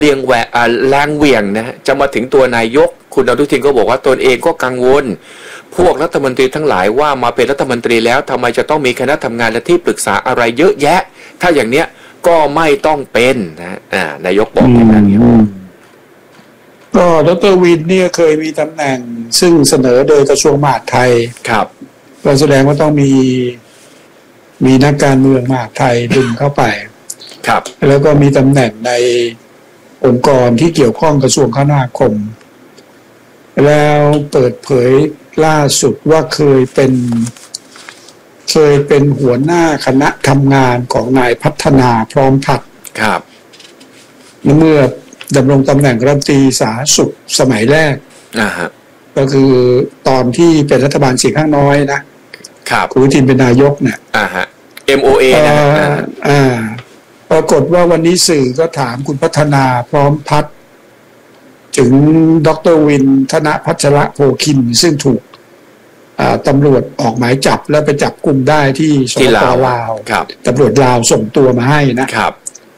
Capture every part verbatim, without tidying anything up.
เรียงแหวะแรงเหวี่ยงนะจะมาถึงตัวนายกคุณอนุทินก็บอกว่าตนเองก็กังวลพวกรัฐมนตรีทั้งหลายว่ามาเป็นรัฐมนตรีแล้วทำไมจะต้องมีคณะทำงานและที่ปรึกษาอะไรเยอะแยะถ้าอย่างเนี้ยก็ไม่ต้องเป็นนะอ่านายกบอกอย่างนั้นก็ดร.วินเนี่ยเคยมีตำแหน่งซึ่งเสนอโดยกระทรวงมหาดไทยครับก็แสดงว่าต้องมีมีนักการเมืองมหาดไทยดึงเข้าไปครับแล้วก็มีตำแหน่งในองค์กรที่เกี่ยวข้องกระทรวงคมนาคมแล้วเปิดเผยล่าสุดว่าเคยเป็นเคยเป็นหัวหน้าคณะทำงานของนายพัฒนาพร้อมพัฒน์ครับเมื่อดำรงตำแหน่งรัฐมนตรีสาธารณสุขสมัยแรกอ่าฮะก็คือตอนที่เป็นรัฐบาลเสียงข้างน้อยนะครับคุณอนุทินเป็นนายกเนี่ยอ่าฮะ เอ็ม โอ เอ นะอ่าอ่าปรากฏว่าวันนี้สื่อก็ถามคุณพัฒนาพร้อมพัฒน์ถึงดร.วินธนพัชรโภคินซึ่งถูกตำรวจออกหมายจับแล้วไปจับกุมได้ที่สปป.ลาวตำรวจลาวส่งตัวมาให้นะครับ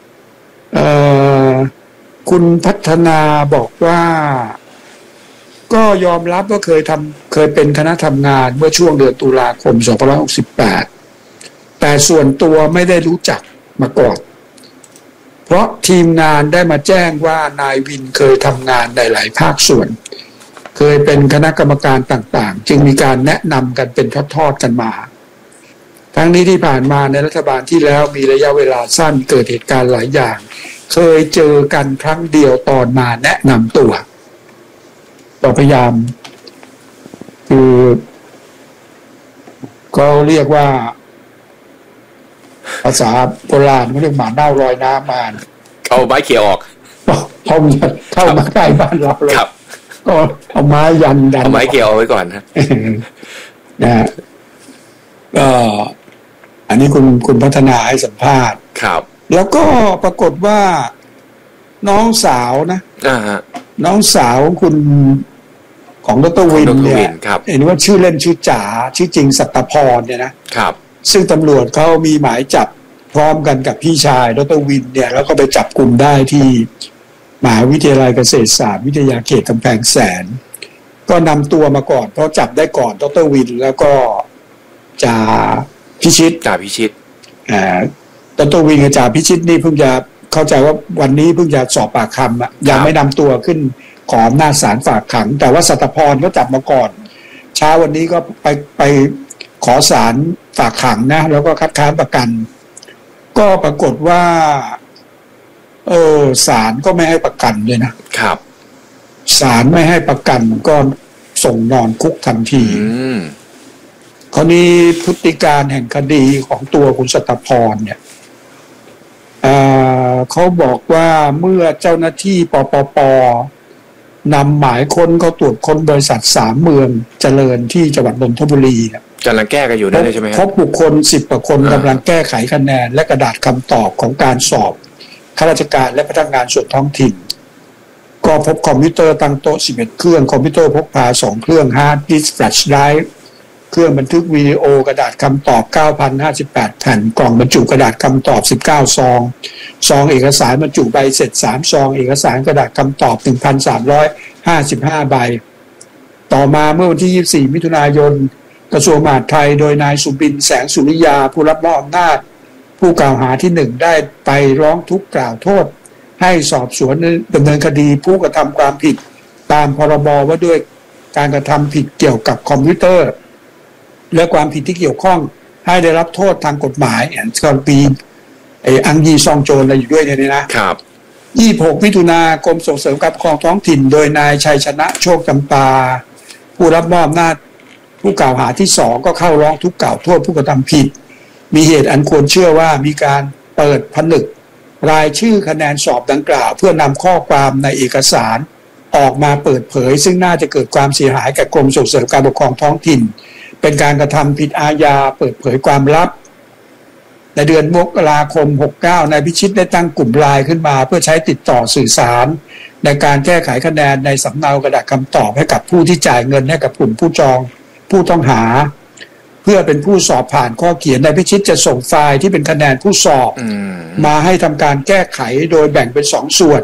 คุณพัฒนาบอกว่าก็ยอมรับว่าเคยทำเคยเป็นคณะทำงานเมื่อช่วงเดือนตุลาคมสองพันห้าร้อยหกสิบแปดแต่ส่วนตัวไม่ได้รู้จักมาก่อนเพราะทีมงานได้มาแจ้งว่านายวินเคยทำงานในหลายภาคส่วนเคยเป็นคณะกรรมการต่างๆจึงมีการแนะนำกันเป็นทอดๆกันมาทั้งนี้ที่ผ่านมาในรัฐบาลที่แล้วมีระยะเวลาสั้นเกิดเหตุการณ์หลายอย่างเคยเจอกันครั้งเดียวตอนมาแนะนำตัวเราพยายามคือเขาเรียกว่าภาษาโบราณเขาเรียกหมาเน่าลอยน้ำมาเอาไม้เขี่ยออกเข้ามาเข้ามาใกล้บ้านเราเลยก็เอาไม้ยันดันเอาไม้เขี่ยเอาไว้ก่อนนะนะก็อันนี้คุณคุณพัฒนาให้สัมภาษณ์ครับแล้วก็ปรากฏว่าน้องสาวนะอ่าฮะน้องสาวคุณของดร.วินเนี่ยเห็นว่าชื่อเล่นชื่อจ๋าชื่อจริงสัตพรเนี่ยนะครับซึ่งตำรวจเขามีหมายจับพร้อมกันกับพี่ชายดร.วินเนี่ยแล้วก็ไปจับกลุ่มได้ที่มหาวิทยาลัยเกษตรศาสตร์วิทยาเขตกำแพงแสนก็นำตัวมาก่อนเพราะจับได้ก่อนดร.วินแล้วก็จ่าพิชิตจ่าพิชิตอ่าดร.วินกับจ่าพิชิตนี่เพิ่งจะเข้าใจว่าวันนี้เพิ่งจะสอบปากคำอ่ะยังไม่นำตัวขึ้นขออำนาจศาลฝากขังแต่ว่าสัตพรก็จับมาก่อนเช้าวันนี้ก็ไปไปขอศาลฝากขังนะแล้วก็คัดค้านประกันก็ปรากฏว่าเออศาลก็ไม่ให้ประกันเลยนะครับศาลไม่ให้ประกันก็ส่งนอนคุกทันทีคราวนี้พฤติการแห่งคดีของตัวคุณสัตพรเนี่ยเขาบอกว่าเมื่อเจ้าหน้าที่ปปป.นำหมายค้นเขาตรวจค้นบริษัทสามเมืองเจริญที่จังหวัดนนทบุรีเนี่ยกำลังแก้กันอยู่นั่นเลยใช่ไหมครับพบบุคคลสิบกว่าคนกำลังแก้ไขคะแนนและกระดาษคำตอบของการสอบข้าราชการและพนักงานส่วนท้องถิ่นก็พบคอมพิวเตอร์ตั้งโต๊ะสิบเอ็ดเครื่องคอมพิวเตอร์พกพาสองเครื่องฮาร์ดดิสก์แฟลชไดรฟ์เครื่องบันทึกวิดีโอกระดาษคำตอบ เก้าพันห้าสิบแปด แผ่นกล่องบรรจุกระดาษคำตอบสิบเก้าซองซองเอกสารบรรจุใบเสร็จสามซองเอกสารกระดาษคำตอบ หนึ่งพันสามร้อยห้าสิบห้า ใบต่อมาเมื่อวันที่ยี่สิบสี่มิถุนายนกระทรวงมหาดไทยโดยนายสุบินแสงสุริยาผู้รับมอบอำนาจผู้กล่าวหาที่หนึ่งได้ไปร้องทุกข์กล่าวโทษให้สอบสวนดำเนินคดีผู้กระทำความผิดตามพรบว่าด้วยการกระทำผิดเกี่ยวกับคอมพิวเตอร์และความผิดที่เกี่ยวข้องให้ได้รับโทษทางกฎหมายอย่างกรณีไอ้อังยีซองโจรอะไรอยู่ด้วยเนี่ยนะครับยี่สิบหกมิถุนายนกรมส่งเสริมการปกครองท้องถิ่นโดยนายชัยชนะโชคจำปาผู้รับมอบอำนาจผู้กล่าวหาที่สองก็เข้าร้องทุกข์กล่าวโทษผู้กระทำผิดมีเหตุอันควรเชื่อว่ามีการเปิดผนึกรายชื่อคะแนนสอบดังกล่าวเพื่อนำข้อความในเอกสารออกมาเปิดเผยซึ่งน่าจะเกิดความเสียหายแก่กรมส่งเสริมการปกครองท้องถิ่นเป็นการกระทำผิดอาญาเปิดเผยความลับในเดือนมกราคมหกสิบเก้านายพิชิตได้ตั้งกลุ่มไลน์ขึ้นมาเพื่อใช้ติดต่อสื่อสารในการแก้ไขคะแนนในสำเนากระดาษคำตอบให้กับผู้ที่จ่ายเงินให้กับกลุ่มผู้จองผู้ต้องหาเพื่อเป็นผู้สอบผ่านข้อเขียนนายพิชิตจะส่งไฟล์ที่เป็นคะแนนผู้สอบมาให้ทำการแก้ไขโดยแบ่งเป็นสองส่วน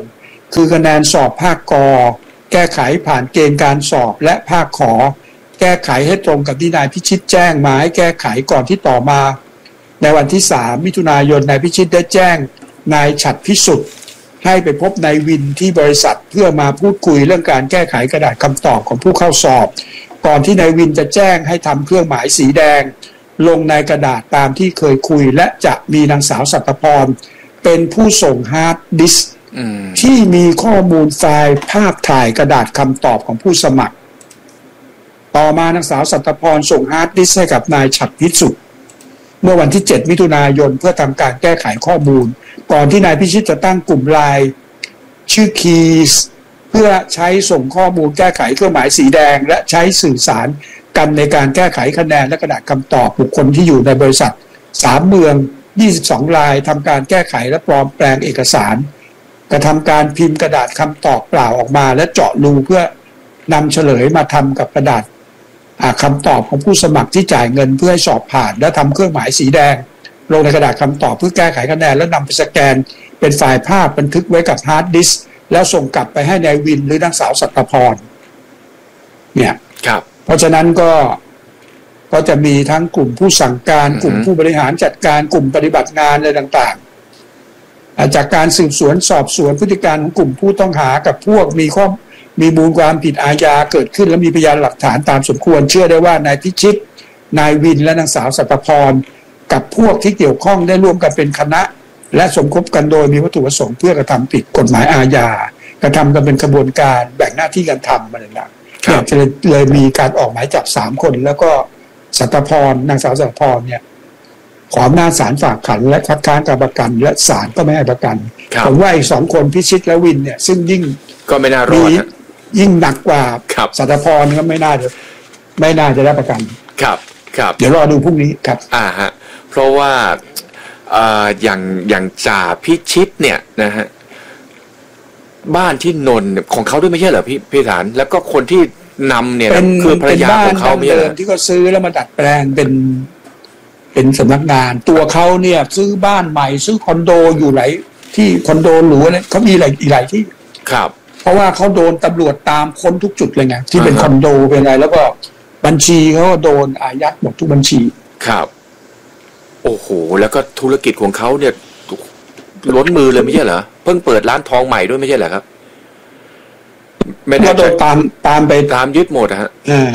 คือคะแนนสอบภาคกอแก้ไขผ่านเกณฑ์การสอบและภาคขอแก้ไขให้ตรงกับที่นายพิชิตแจ้งมาให้แก้ไขก่อนที่ต่อมาในวันที่สามมิถุนายนนายพิชิตได้แจ้งนายฉัตรพิสุทธิ์ให้ไปพบนายวินที่บริษัทเพื่อมาพูดคุยเรื่องการแก้ไขกระดาษคำตอบของผู้เข้าสอบก่อนที่นายวินจะแจ้งให้ทำเครื่องหมายสีแดงลงในกระดาษตามที่เคยคุยและจะมีนางสาวสัตพรเป็นผู้ส่งฮาร์ดดิสก์ที่มีข้อมูลไฟล์ภาพถ่ายกระดาษคำตอบของผู้สมัครต่อมานางสาวสัตพรส่งฮาร์ดดิสก์ให้กับนายฉัตรพิสุทธิ์เมื่อวันที่เจ็ดมิถุนายนเพื่อทำการแก้ไขข้อมูลก่อนที่นายพิชิตจะตั้งกลุ่มไลน์ชื่อคีสเพื่อใช้ส่งข้อมูลแก้ไขเครื่องหมายสีแดงและใช้สื่อสารกันในการแก้ไขคะแนนและกระดาษคำตอบบุคคลที่อยู่ในบริษัทสามเมืองยี่สิบสองรายทำการแก้ไขและปลอมแปลงเอกสารกระทำการพิมพ์กระดาษคำตอบเปล่าออกมาและเจาะรูเพื่อนำเฉลยมาทำกับกระดาษคำตอบของผู้สมัครที่จ่ายเงินเพื่อให้สอบผ่านและทำเครื่องหมายสีแดงลงในกระดาษคำตอบเพื่อแก้ไขคะแนนและนำไปสแกนเป็นไฟล์ภาพบันทึกไว้กับฮาร์ดดิสก์แล้วส่งกลับไปให้นายวินหรือนางสาวสัตพรเนี่ยครับเพราะฉะนั้นก็ก็จะมีทั้งกลุ่มผู้สั่งการกลุ่มผู้บริหารจัดการกลุ่มปฏิบัติงานอะไรต่างๆจากการสืบสวนสอบสวนพฤติการของกลุ่มผู้ต้องหากับพวกมีข้อมีมูลความผิดอาญาเกิดขึ้นและมีพยานหลักฐานตามสมควรเชื่อได้ว่านายพิชิตนายวินและนางสาวสัตพรกับพวกที่เกี่ยวข้องได้ร่วมกันเป็นคณะและสมคบกันโดยมีวัตถุประสงค์เพื่อกระทำผิดกฎหมายอาญากระทำกันเป็นกระบวนการแบ่งหน้าที่การทำอะไรต่างๆเนี่ยเลยมีการออกหมายจับสามคนแล้วก็สัตพรนางสาวสัตพรเนี่ยขออำนาจศาลฝากขังและคัดค้านการประกันและศาลก็ไม่ให้ประกันผมว่าอีกสองคนพิชิตและวินเนี่ยซึ่งยิ่งก็ไม่น่ารอดยิ่งหนักกว่าสัตพรก็ไม่น่าจะไม่น่าจะได้ประกันครับครับเดี๋ยวรอดูพรุ่งนี้ครับอ่าฮะเพราะว่าอ่าอย่างอย่างจ่าพิชิตเนี่ยนะฮะบ้านที่นนท์ของเขาด้วยไม่ใช่เหรอพี่พี่ฐานแล้วก็คนที่นำเนี่ยคือภรรยาของเขาไม่ใช่เหรอที่เขาซื้อแล้วมาดัดแปลงเป็นเป็นสำนักงานตัวเขาเนี่ยซื้อบ้านใหม่ซื้อคอนโดอยู่หลายที่คอนโดหรูอะไรเขามีหลายอีกหลายที่ครับเพราะว่าเขาโดนตำรวจตามค้นทุกจุดเลยไงที่เป็นคอนโดเป็นอะไรแล้วก็บัญชีเขาโดนอายัดหมดทุกบัญชีครับโอ้โหแล้วก็ธุรกิจของเขาเนี่ยล้นมือเลยไม่ใช่เหรอเพิ่งเปิดร้านทองใหม่ด้วยไม่ใช่เหรอครับไม่ได้โดนตามตามไปตามยึดหมดฮะ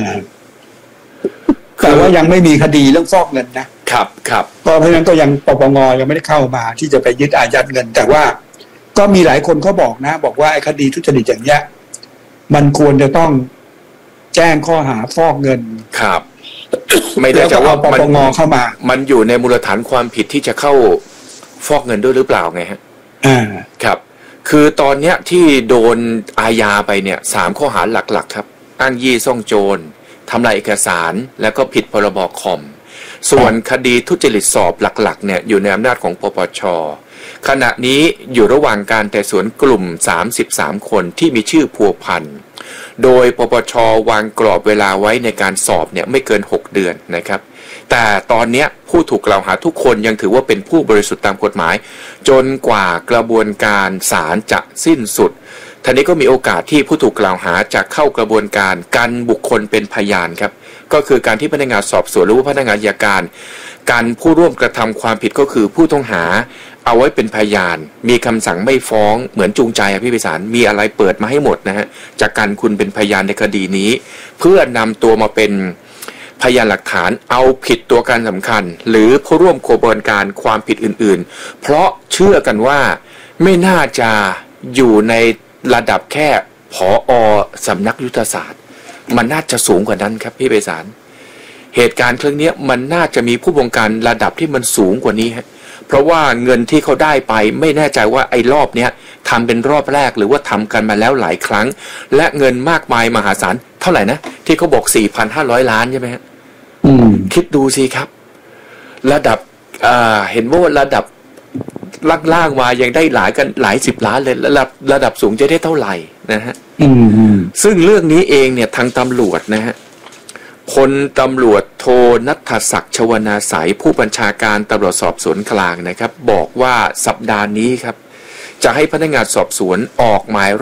แต่ว่ายังไม่มีคดีเรื่องฟอกเงินนะครับครับก็เพราะฉะนั้นก็ยังปปงยังไม่ได้เข้ามาที่จะไปยึดอายัดเงินแต่ว่าก็มีหลายคนเขาบอกนะบอกว่าไอ้คดีทุจริตอย่างเงี้ยมันควรจะต้องแจ้งข้อหาฟอกเงินครับไม่ได้จะว่าปปงเข้ามามันอยู่ในมูลฐานความผิดที่จะเข้าฟอกเงินด้วยหรือเปล่าไงฮะอ่าครับคือตอนเนี้ยที่โดนอาญาไปเนี่ยสามข้อหาหลักๆครับอ้างยี่ซ่องโจรทำลายเอกสารแล้วก็ผิดพรบคอมส่วนคดีทุจริตสอบหลักๆเนี่ยอยู่ในอำนาจของปปช.ขณะนี้อยู่ระหว่างการไต่สวนกลุ่มสามสิบสามคนที่มีชื่อพัวพันโดยปปช.วางกรอบเวลาไว้ในการสอบเนี่ยไม่เกินหกเดือนนะครับแต่ตอนนี้ผู้ถูกกล่าวหาทุกคนยังถือว่าเป็นผู้บริสุทธิ์ตามกฎหมายจนกว่ากระบวนการศาลจะสิ้นสุดทีนี้ก็มีโอกาสที่ผู้ถูกกล่าวหาจะเข้ากระบวนการกันบุคคลเป็นพยานครับก็คือการที่พนักงานสอบสวนหรือว่าพนักงานอัยการการผู้ร่วมกระทำความผิดก็คือผู้ต้องหาเอาไว้เป็นพยานมีคำสั่งไม่ฟ้องเหมือนจูงใจอะพี่พิสารมีอะไรเปิดมาให้หมดนะฮะจากการคุณเป็นพยานในคดีนี้เพื่อนำตัวมาเป็นพยานหลักฐานเอาผิดตัวการสำคัญหรือผู้ร่วมกระบวนการความผิดอื่นๆเพราะเชื่อกันว่าไม่น่าจะอยู่ในระดับแค่ผอ.สำนักยุทธศาสตร์มันน่าจะสูงกว่านั้นครับพี่พิสารเหตุการณ์ครั้งนี้มันน่าจะมีผู้บงการระดับที่มันสูงกว่านี้ฮะเพราะว่าเงินที่เขาได้ไปไม่แน่ใจว่าไอ้รอบเนี้ยทำเป็นรอบแรกหรือว่าทำกันมาแล้วหลายครั้งและเงินมากมายมหาศาลเท่าไหร่นะที่เขาบอก สี่พันห้าร้อย ล้านใช่ไหมฮะคิดดูสิครับระดับอ่าเห็นว่าระดับล่างๆมายังได้หลายกันหลายสิบล้านเลยระดับระดับสูงจะได้เท่าไหร่นะฮะซึ่งเรื่องนี้เองเนี่ยทางตำรวจนะฮะพลตำรวจโทณัฐศักดิ์ชวนาสายผู้บัญชาการตำรวจสอบสวนกลางนะครับบอกว่าสัปดาห์นี้ครับจะให้พนักงานสอบสวนออกหมาย